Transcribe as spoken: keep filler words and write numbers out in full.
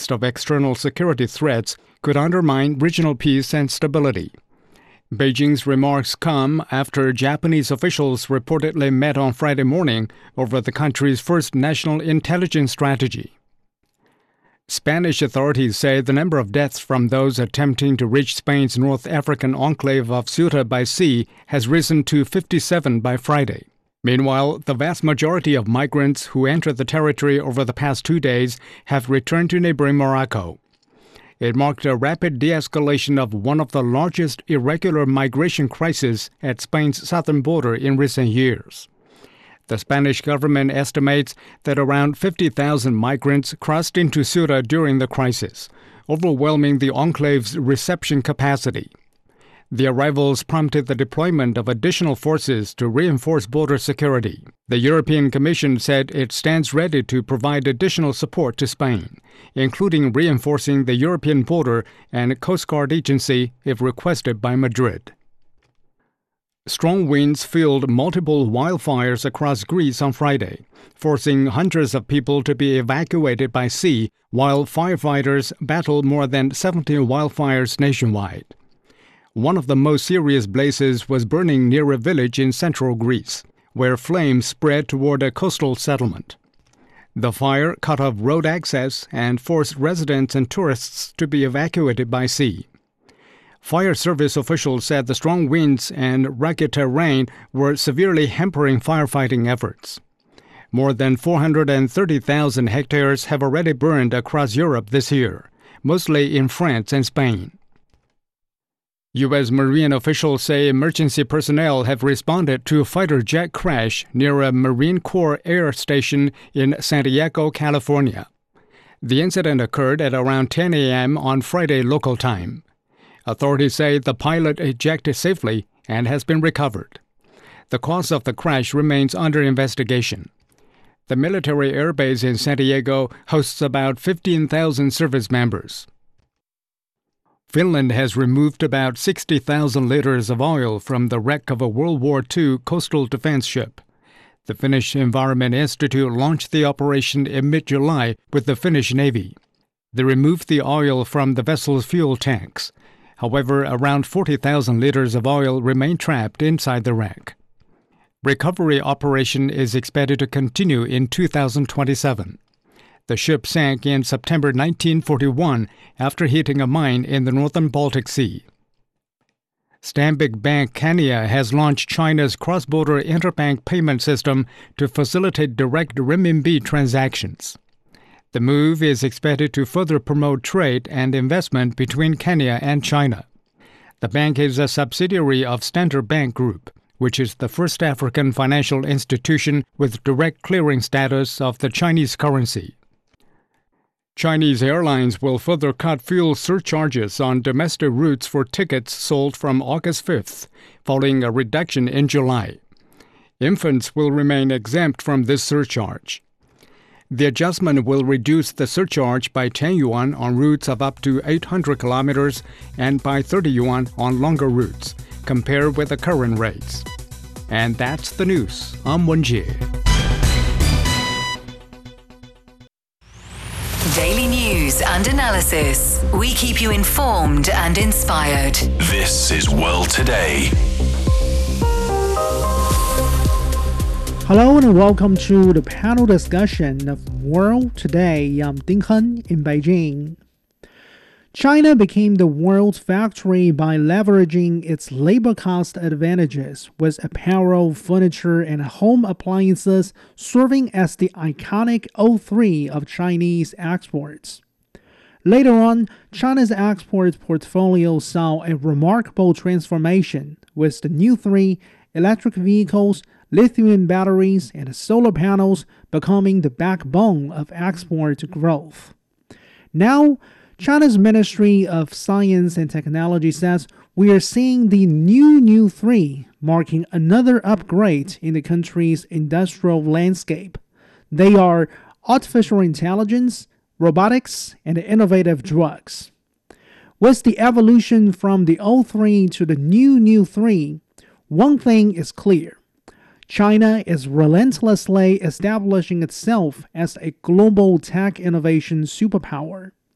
midst of external security threats could undermine regional peace and stability. Beijing's remarks come after Japanese officials reportedly met on Friday morning over the country's first national intelligence strategy. Spanish authorities say the number of deaths from those attempting to reach Spain's North African enclave of Ceuta by sea has risen to fifty-seven by Friday. Meanwhile, the vast majority of migrants who entered the territory over the past two days have returned to neighboring Morocco. It marked a rapid de-escalation of one of the largest irregular migration crises at Spain's southern border in recent years. The Spanish government estimates that around fifty thousand migrants crossed into Ceuta during the crisis, overwhelming the enclave's reception capacity. The arrivals prompted the deployment of additional forces to reinforce border security. The European Commission said it stands ready to provide additional support to Spain, including reinforcing the European Border and Coast Guard Agency if requested by Madrid. Strong winds fueled multiple wildfires across Greece on Friday, forcing hundreds of people to be evacuated by sea while firefighters battled more than seventy wildfires nationwide. One of the most serious blazes was burning near a village in central Greece, where flames spread toward a coastal settlement. The fire cut off road access and forced residents and tourists to be evacuated by sea. Fire service officials said the strong winds and rugged terrain were severely hampering firefighting efforts. More than four hundred thirty thousand hectares have already burned across Europe this year, mostly in France and Spain. U S Marine officials say emergency personnel have responded to a fighter jet crash near a Marine Corps air station in San Diego, California. The incident occurred at around ten a.m. on Friday local time. Authorities say the pilot ejected safely and has been recovered. The cause of the crash remains under investigation. The military airbase in San Diego hosts about fifteen thousand service members. Finland has removed about sixty thousand liters of oil from the wreck of a World War Two coastal defense ship. The Finnish Environment Institute launched the operation in mid-July with the Finnish Navy. They removed the oil from the vessel's fuel tanks. However, around forty thousand liters of oil remain trapped inside the wreck. Recovery operation is expected to continue in two thousand twenty-seven. The ship sank in September nineteen forty-one after hitting a mine in the northern Baltic Sea. Stanbic Bank Kenya has launched China's cross-border interbank payment system to facilitate direct renminbi transactions. The move is expected to further promote trade and investment between Kenya and China. The bank is a subsidiary of Standard Bank Group, which is the first African financial institution with direct clearing status of the Chinese currency. Chinese airlines will further cut fuel surcharges on domestic routes for tickets sold from August fifth, following a reduction in July. Infants will remain exempt from this surcharge. The adjustment will reduce the surcharge by ten yuan on routes of up to eight hundred kilometers and by thirty yuan on longer routes, compared with the current rates. And that's the news. I'm Wenjie. Daily news and analysis. We keep you informed and inspired. This is World Today. Hello and welcome to the panel discussion of World Today. I'm Ding Hen in Beijing. China became the world's factory by leveraging its labor cost advantages, with apparel, furniture, and home appliances serving as the iconic O three of Chinese exports. Later on, China's export portfolio saw a remarkable transformation, with the new three, electric vehicles, lithium batteries, and solar panels becoming the backbone of export growth. Now, China's Ministry of Science and Technology says we are seeing the new New three, marking another upgrade in the country's industrial landscape. They are artificial intelligence, robotics, and innovative drugs. With the evolution from the O three to the new New three, one thing is clear. China is relentlessly establishing itself as a global tech innovation superpower.